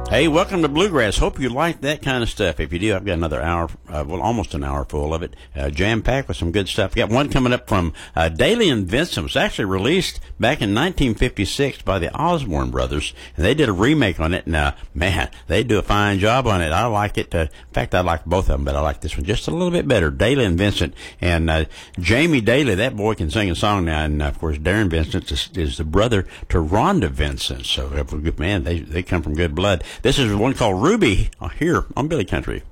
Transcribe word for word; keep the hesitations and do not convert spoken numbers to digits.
Hey, welcome to Bluegrass. Hope you like that kind of stuff. If you do, I've got another hour, uh, well, almost an hour full of it, uh, jam-packed with some good stuff. Got one coming up from uh, Dailey and Vincent. It was actually released back in nineteen fifty-six by the Osborne Brothers, and they did a remake on it, and, uh, man, they do a fine job on it. I like it. Uh, in fact, I like both of them, but I like this one just a little bit better. Dailey and Vincent. And uh, Jamie Dailey, that boy can sing a song now, and, uh, of course, Darren Vincent is, is the brother to Rhonda Vincent. So, uh, man, they, they come from good blood. This is one called Ruby here on Billy Country.